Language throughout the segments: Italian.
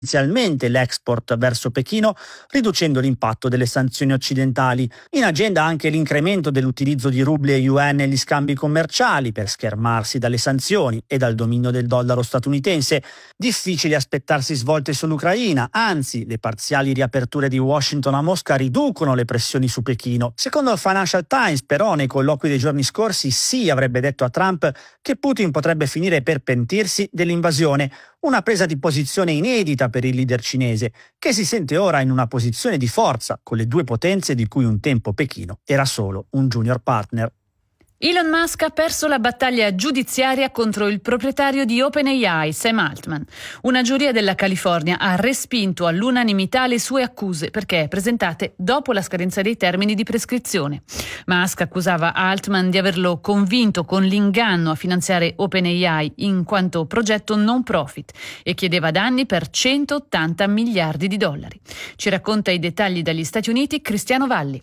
inizialmente l'export verso Pechino, riducendo l'impatto delle sanzioni occidentali. In agenda anche l'incremento dell'utilizzo di rubli e yuan negli scambi commerciali per schermarsi dalle sanzioni e dal dominio del dollaro statunitense. Difficile aspettarsi svolte sull'Ucraina, anzi le parziali riaperture di Washington a Mosca riducono le pressioni su Pechino. Secondo il Financial Times, però, nei colloqui dei giorni scorsi Xi avrebbe detto a Trump che Putin potrebbe finire per pentirsi dell'invasione, una presa di posizione inedita per il leader cinese, che si sente ora in una posizione di forza con le due potenze di cui un tempo Pechino era solo un junior partner. Elon Musk ha perso la battaglia giudiziaria contro il proprietario di OpenAI, Sam Altman. Una giuria della California ha respinto all'unanimità le sue accuse perché presentate dopo la scadenza dei termini di prescrizione. Musk accusava Altman di averlo convinto con l'inganno a finanziare OpenAI in quanto progetto non profit e chiedeva danni per 180 miliardi di dollari. Ci racconta i dettagli dagli Stati Uniti Cristiano Valli.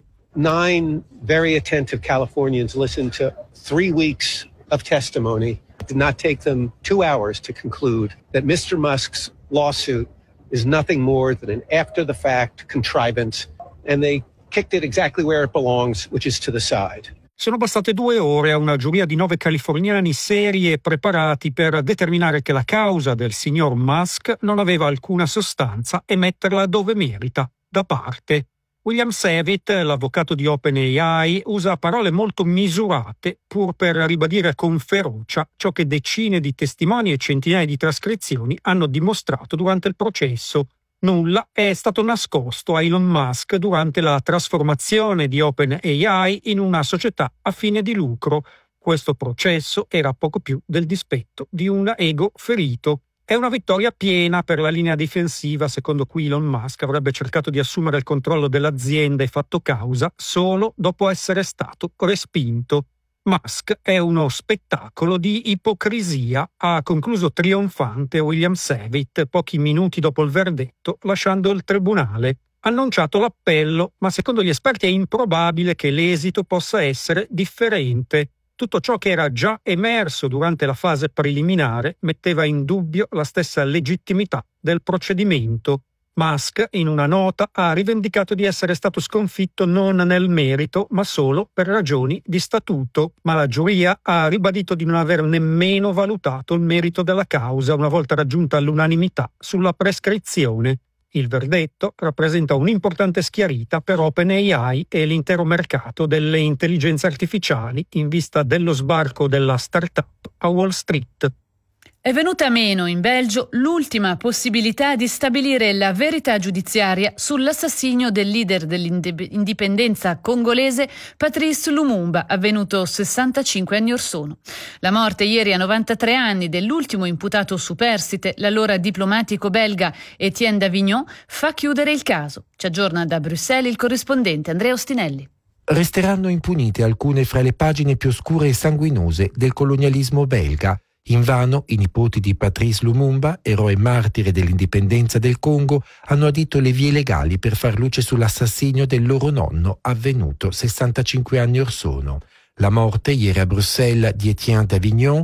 9 very attentive Californians listened to 3 weeks of testimony. It did not take them 2 hours to conclude that Mr. Musk's lawsuit is nothing more than an after-the-fact contrivance, and they kicked it exactly where it belongs, which is to the side. Sono bastate 2 ore a una giuria di 9 californiani seri e preparati per determinare che la causa del signor Musk non aveva alcuna sostanza e metterla dove merita, da parte. William Savitt, l'avvocato di OpenAI, usa parole molto misurate pur per ribadire con ferocia ciò che decine di testimoni e centinaia di trascrizioni hanno dimostrato durante il processo. Nulla è stato nascosto a Elon Musk durante la trasformazione di OpenAI in una società a fine di lucro. Questo processo era poco più del dispetto di un ego ferito. È una vittoria piena per la linea difensiva, secondo cui Elon Musk avrebbe cercato di assumere il controllo dell'azienda e fatto causa solo dopo essere stato respinto. Musk è uno spettacolo di ipocrisia, ha concluso trionfante William Savitt pochi minuti dopo il verdetto, lasciando il tribunale. Ha annunciato l'appello, ma secondo gli esperti è improbabile che l'esito possa essere differente. Tutto ciò che era già emerso durante la fase preliminare metteva in dubbio la stessa legittimità del procedimento. Musk, in una nota, ha rivendicato di essere stato sconfitto non nel merito, ma solo per ragioni di statuto. Ma la giuria ha ribadito di non aver nemmeno valutato il merito della causa una volta raggiunta l'unanimità sulla prescrizione. Il verdetto rappresenta un'importante schiarita per OpenAI e l'intero mercato delle intelligenze artificiali in vista dello sbarco della startup a Wall Street. È venuta meno in Belgio l'ultima possibilità di stabilire la verità giudiziaria sull'assassinio del leader dell'indipendenza congolese Patrice Lumumba, avvenuto 65 anni or sono. La morte ieri a 93 anni dell'ultimo imputato superstite, l'allora diplomatico belga Etienne Davignon, fa chiudere il caso. Ci aggiorna da Bruxelles il corrispondente Andrea Ostinelli. Resteranno impunite alcune fra le pagine più oscure e sanguinose del colonialismo belga. Invano i nipoti di Patrice Lumumba, eroe martire dell'indipendenza del Congo, hanno adito le vie legali per far luce sull'assassinio del loro nonno, avvenuto 65 anni or sono. La morte, ieri a Bruxelles, di Etienne Davignon,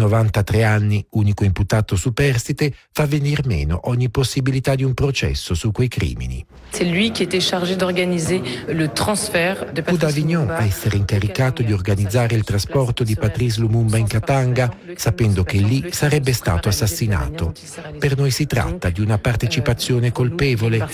93 anni, unico imputato superstite, fa venir meno ogni possibilità di un processo su quei crimini. C'est lui qui était chargé d'organiser le transfert de Fu Davignon a essere incaricato di organizzare il trasporto di Patrice Lumumba in Katanga, sapendo che lì sarebbe stato assassinato. Per noi si tratta di una partecipazione colpevole,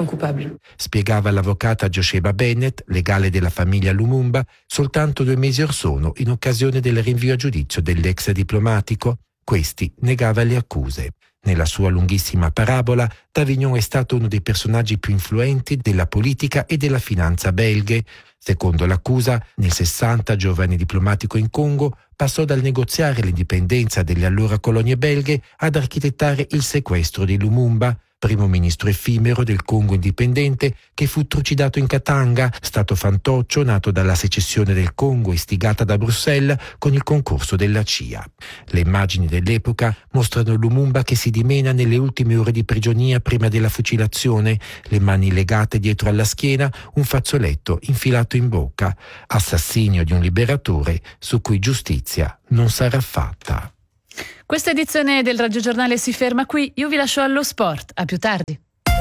spiegava l'avvocata Josheba Bennett, legale della famiglia Lumumba, soltanto 2 mesi or sono, in occasione del rinvio a giudizio dell'ex diplomatico. Questi negava le accuse. Nella sua lunghissima parabola, Davignon è stato uno dei personaggi più influenti della politica e della finanza belghe. Secondo l'accusa, nel 60, giovane diplomatico in Congo, passò dal negoziare l'indipendenza delle allora colonie belghe ad architettare il sequestro di Lumumba, primo ministro effimero del Congo indipendente che fu trucidato in Katanga, stato fantoccio nato dalla secessione del Congo istigata da Bruxelles con il concorso della CIA. Le immagini dell'epoca mostrano Lumumba che si dimena nelle ultime ore di prigionia prima della fucilazione, le mani legate dietro alla schiena, un fazzoletto infilato in bocca, assassinio di un liberatore su cui giustizia non sarà fatta. Questa edizione del Radiogiornale si ferma qui, io vi lascio allo sport, a più tardi.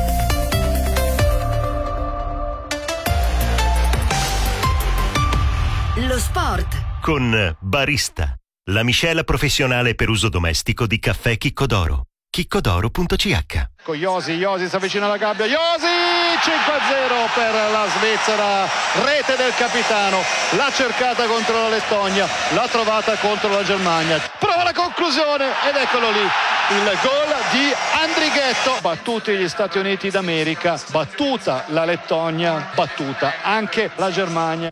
Lo sport con Barista, la miscela professionale per uso domestico di caffè Chiccodoro. chiccodoro.ch. Josi si avvicina alla gabbia, Josi 5-0 per la Svizzera, rete del capitano, l'ha cercata contro la Lettonia, l'ha trovata contro la Germania, prova la conclusione ed eccolo lì il gol di Andrighetto. Battuti gli Stati Uniti d'America, battuta la Lettonia, battuta anche la Germania.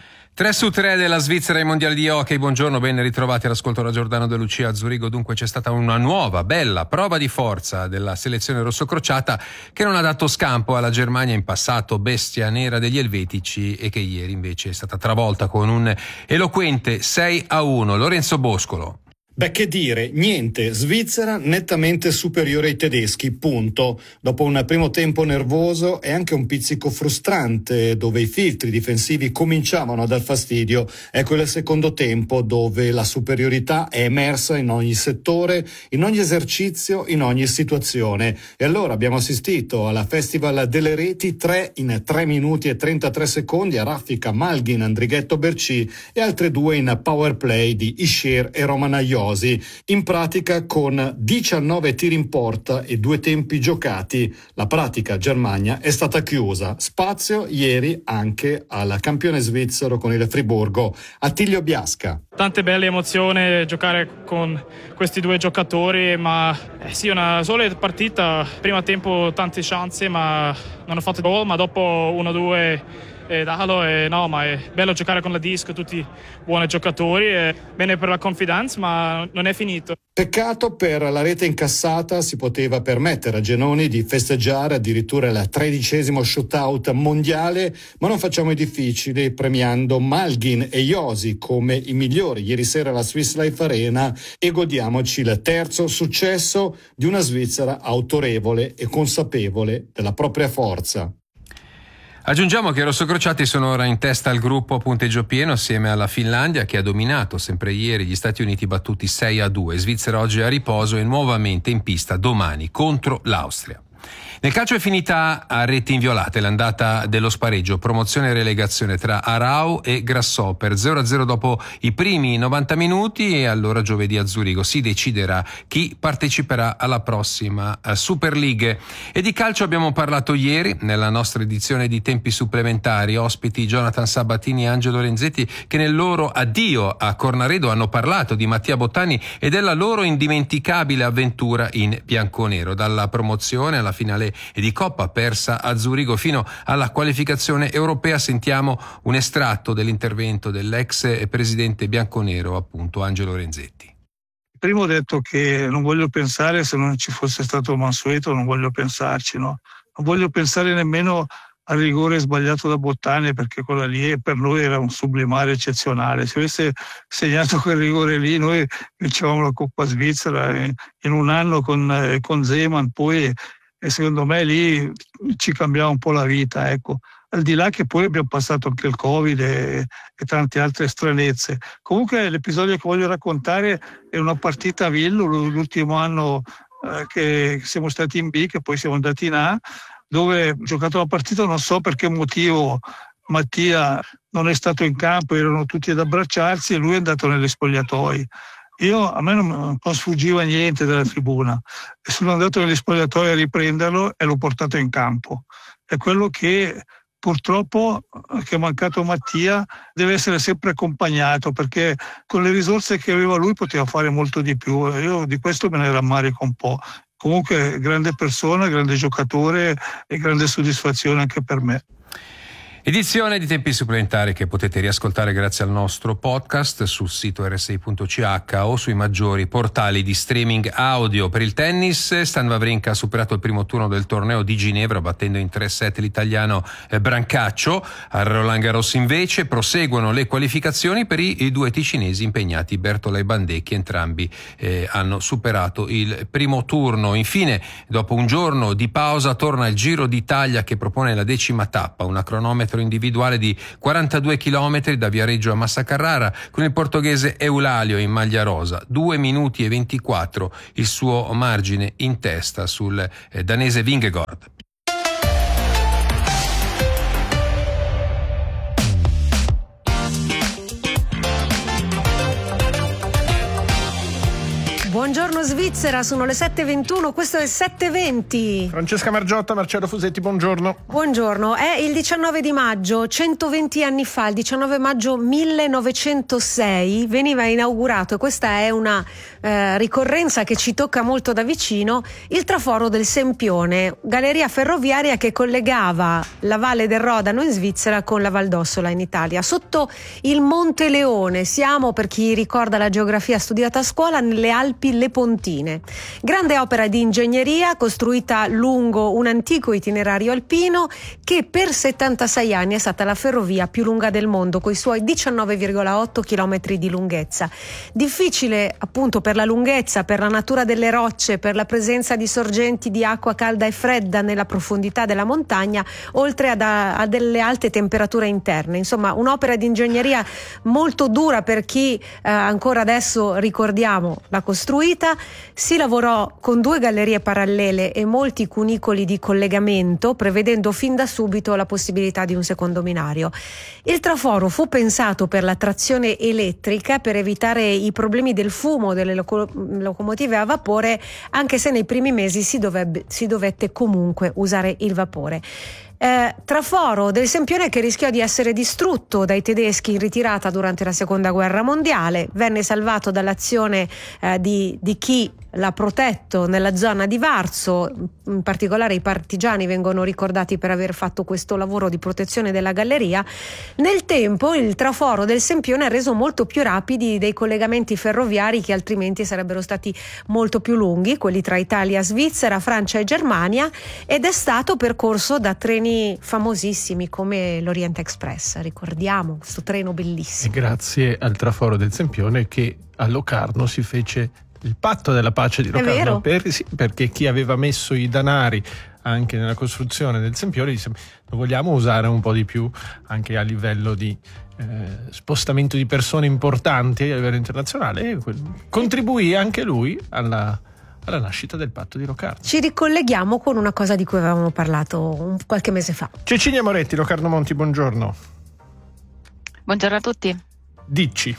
3-3 della Svizzera ai mondiali di hockey. Buongiorno, ben ritrovati all'ascolto da Giordano De Lucia a Zurigo. Dunque c'è stata una nuova, bella prova di forza della selezione rossocrociata che non ha dato scampo alla Germania, in passato bestia nera degli elvetici, e che ieri invece è stata travolta con un eloquente 6-1. Lorenzo Boscolo. Beh, che dire, niente, Svizzera nettamente superiore ai tedeschi, punto. Dopo un primo tempo nervoso e anche un pizzico frustrante, dove i filtri difensivi cominciavano a dar fastidio, ecco il secondo tempo dove la superiorità è emersa in ogni settore, in ogni esercizio, in ogni situazione. E allora abbiamo assistito alla Festival delle Reti, 3 in 3 minuti e 33 secondi a raffica Malgin, Andrighetto, Bercì e altre 2 in power play di Ishir e Romanaioli. In pratica con 19 tiri in porta e 2 tempi giocati, la pratica Germania è stata chiusa. Spazio ieri anche al campione svizzero con il Friburgo, Attilio Biasca. Tante belle emozioni giocare con questi 2 giocatori, ma sì, una sola partita, primo tempo tante chance, ma non hanno fatto gol, ma dopo 1-2 dallo, no, ma è bello giocare con la Disc, tutti buoni giocatori, bene per la confidence, ma non è finito. Peccato per la rete incassata, si poteva permettere a Genoni di festeggiare addirittura il 13° shootout mondiale, ma non facciamo i difficili premiando Malgin e Josi come i migliori ieri sera alla Swiss Life Arena e godiamoci il terzo successo di una Svizzera autorevole e consapevole della propria forza. Aggiungiamo che i rossocrociati sono ora in testa al gruppo a punteggio pieno assieme alla Finlandia, che ha dominato sempre ieri gli Stati Uniti battuti 6-2. Svizzera oggi a riposo e nuovamente in pista domani contro l'Austria. Nel calcio è finita a reti inviolate l'andata dello spareggio, promozione e relegazione tra Arau e Grasshopper, 0-0 dopo i primi 90 minuti, e allora giovedì a Zurigo si deciderà chi parteciperà alla prossima Super League. E di calcio abbiamo parlato ieri nella nostra edizione di Tempi Supplementari, ospiti Jonathan Sabatini e Angelo Renzetti, che nel loro addio a Cornaredo hanno parlato di Mattia Bottani e della loro indimenticabile avventura in bianconero, dalla promozione alla finale e di Coppa persa a Zurigo fino alla qualificazione europea. Sentiamo un estratto dell'intervento dell'ex presidente bianconero, appunto Angelo Renzetti. Primo ho detto che non voglio pensare, se non ci fosse stato Mansueto non voglio pensarci, no? Non voglio pensare nemmeno al rigore sbagliato da Bottani, perché quella lì per noi era un sublimare eccezionale. Se avesse segnato quel rigore lì noi vincevamo la Coppa Svizzera in un anno con Zeman, poi, e secondo me lì ci cambiava un po' la vita, ecco. Al di là che poi abbiamo passato anche il Covid e tante altre stranezze. Comunque l'episodio che voglio raccontare è una partita a Villo, l'ultimo anno che siamo stati in B, che poi siamo andati in A, dove ho giocato la partita, non so per che motivo Mattia non è stato in campo, erano tutti ad abbracciarsi e lui è andato negli spogliatoi. A me non sfuggiva niente dalla tribuna e sono andato negli spogliatoi a riprenderlo e l'ho portato in campo. È quello che purtroppo che è mancato Mattia, deve essere sempre accompagnato, perché con le risorse che aveva lui poteva fare molto di più. Io di questo me ne rammarico un po'. Comunque grande persona, grande giocatore e grande soddisfazione anche per me. Edizione di Tempi Supplementari che potete riascoltare grazie al nostro podcast sul sito rsi.ch o sui maggiori portali di streaming audio. Per il tennis, Stan Wawrinka ha superato il primo turno del torneo di Ginevra battendo in 3 set l'italiano Brancaccio. Al Roland Garros invece proseguono le qualificazioni per i duetti cinesi impegnati, Bertola e Bandecchi, entrambi hanno superato il primo turno. Infine, dopo un giorno di pausa, torna il Giro d'Italia che propone la 10ª tappa, una cronometro chilometro individuale di 42 km da Viareggio a Massa Carrara, con il portoghese Eulalio in maglia rosa, 2 minuti e 24 il suo margine in testa sul danese Vingegaard. Buongiorno Svizzera, sono le 7.21, questo è 7.20. Francesca Margiotta, Marcello Fusetti, buongiorno. Buongiorno, è il 19 di maggio, 120 anni fa, il 19 maggio 1906, veniva inaugurato, e questa è una ricorrenza che ci tocca molto da vicino, il traforo del Sempione, galleria ferroviaria che collegava la Valle del Rodano in Svizzera con la Val d'Ossola in Italia. Sotto il Monte Leone, siamo, per chi ricorda la geografia studiata a scuola, nelle Alpi Lepontine. Grande opera di ingegneria costruita lungo un antico itinerario alpino che per 76 anni è stata la ferrovia più lunga del mondo, con i suoi 19,8 km di lunghezza. Difficile appunto per la lunghezza, per la natura delle rocce, per la presenza di sorgenti di acqua calda e fredda nella profondità della montagna, oltre a delle alte temperature interne. Insomma, un'opera di ingegneria molto dura per chi ancora adesso ricordiamo la costruita. Si lavorò con 2 gallerie parallele e molti cunicoli di collegamento, prevedendo fin da subito la possibilità di un secondo binario. Il traforo fu pensato per la trazione elettrica, per evitare i problemi del fumo delle locomotive a vapore, anche se nei primi mesi si dovette comunque usare il vapore. Traforo del Sempione che rischiò di essere distrutto dai tedeschi in ritirata durante la Seconda Guerra Mondiale, venne salvato dall'azione di chi l'ha protetto nella zona di Varzo. In particolare i partigiani vengono ricordati per aver fatto questo lavoro di protezione della galleria. Nel tempo il traforo del Sempione ha reso molto più rapidi dei collegamenti ferroviari che altrimenti sarebbero stati molto più lunghi, quelli tra Italia, Svizzera, Francia e Germania, ed è stato percorso da treni famosissimi come l'Orient Express. Ricordiamo questo treno bellissimo. E grazie al traforo del Sempione che a Locarno si fece il patto della pace di Locarno, perché chi aveva messo i danari anche nella costruzione del Sempione disse: lo vogliamo usare un po' di più anche a livello di spostamento di persone importanti a livello internazionale, e contribuì anche lui alla nascita del patto di Locarno. Ci ricolleghiamo con una cosa di cui avevamo parlato qualche mese fa. Cecilia Moretti, Locarno Monti, buongiorno. Buongiorno a tutti. Dici.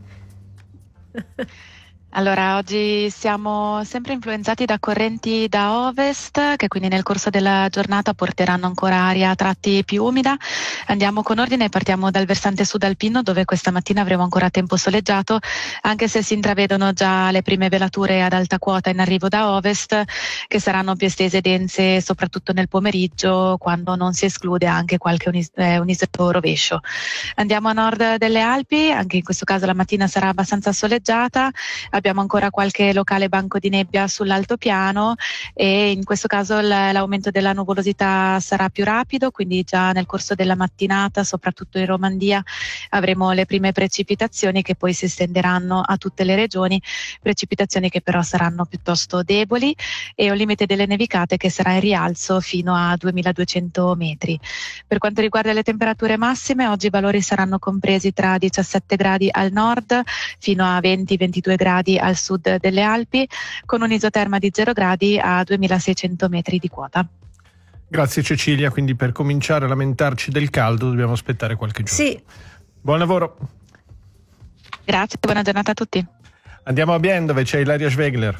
Allora, oggi siamo sempre influenzati da correnti da ovest che quindi nel corso della giornata porteranno ancora aria a tratti più umida. Andiamo con ordine e partiamo dal versante sud alpino, dove questa mattina avremo ancora tempo soleggiato, anche se si intravedono già le prime velature ad alta quota in arrivo da ovest, che saranno più estese e dense soprattutto nel pomeriggio, quando non si esclude anche qualche unisoto rovescio. Andiamo a nord delle Alpi, anche in questo caso la mattina sarà abbastanza soleggiata. Abbiamo ancora qualche locale banco di nebbia sull'altopiano e in questo caso l'aumento della nuvolosità sarà più rapido, quindi già nel corso della mattinata, soprattutto in Romandia, avremo le prime precipitazioni che poi si estenderanno a tutte le regioni, precipitazioni che però saranno piuttosto deboli, e un limite delle nevicate che sarà in rialzo fino a 2200 metri. Per quanto riguarda le temperature massime, oggi i valori saranno compresi tra 17 gradi al nord fino a 20-22 gradi al sud delle Alpi, con un'isoterma di 0 gradi a 2600 metri di quota. Grazie Cecilia, quindi per cominciare a lamentarci del caldo dobbiamo aspettare qualche giorno. Sì. Buon lavoro. Grazie, buona giornata a tutti. Andiamo a Bien, dove c'è Ilaria Schwegler.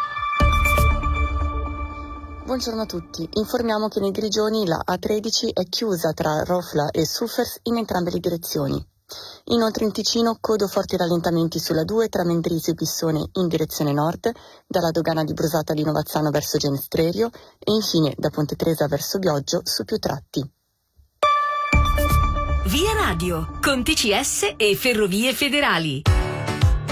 Buongiorno a tutti, informiamo che nei Grigioni la A13 è chiusa tra Rofla e Suffers in entrambe le direzioni. Inoltre in Ticino codo forti rallentamenti sulla 2 tra Mendrisio e Pissone in direzione nord, dalla dogana di Brusata di Novazzano verso Genestrerio e infine da Ponte Tresa verso Bioggio su più tratti. Via Radio con TCS e Ferrovie Federali.